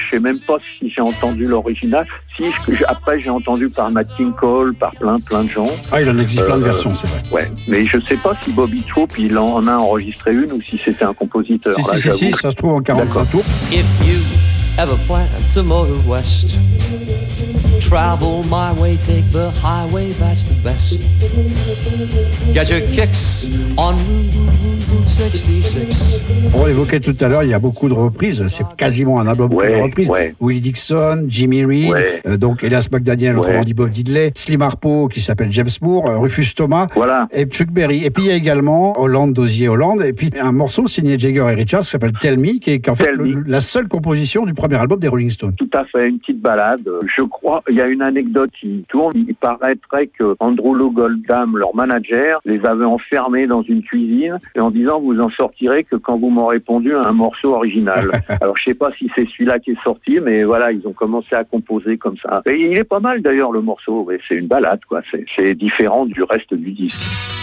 je sais même pas si j'ai entendu l'original. Si, après j'ai entendu par Nat King Cole, par plein de gens. Ah, il en existe plein de versions, c'est vrai. Ouais, mais je sais pas si Bobby Troop, il en a enregistré une ou si c'était un compositeur. Si, ça se trouve en 45 tours. If you ever plan to motor west, travel my way, take the highway, that's the best. Get your kicks on Route 66. On l'évoquait tout à l'heure, il y a beaucoup de reprises. C'est quasiment un album de reprises. Ouais. Willie Dixon, Jimmy Reed, donc Elias McDaniel, autrement dit Bob Diddley, Slim Harpo qui s'appelle James Moore, Rufus Thomas et Chuck Berry. Et puis il y a également Holland, Dozier Holland, et puis un morceau signé Jagger et Richards qui s'appelle Tell Me, qui est en fait la seule composition du premier album des Rolling Stones. Tout à fait, une petite balade. Je crois, il y a une anecdote qui tourne. Il paraîtrait que Andrew Loog Oldham, leur manager, les avait enfermés dans une cuisine et en disant vous en sortirez que quand vous m'aurez répondu un morceau original. Alors je sais pas si c'est celui-là qui est sorti, mais voilà, ils ont commencé à composer comme ça. Et il est pas mal d'ailleurs le morceau, c'est une balade quoi, c'est différent du reste du disque.